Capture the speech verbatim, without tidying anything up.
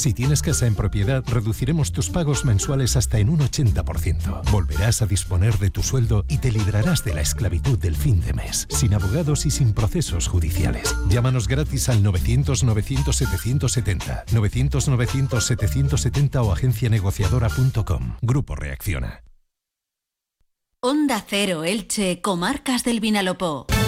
Si tienes casa en propiedad, reduciremos tus pagos mensuales hasta en un ochenta por ciento. Volverás a disponer de tu sueldo y te librarás de la esclavitud del fin de mes, sin abogados y sin procesos judiciales. Llámanos gratis al novecientos novecientos setecientos setenta, novecientos novecientos setecientos setenta o agencia negociadora punto com. Grupo Reacciona. Onda Cero Elche, Comarcas del Vinalopó.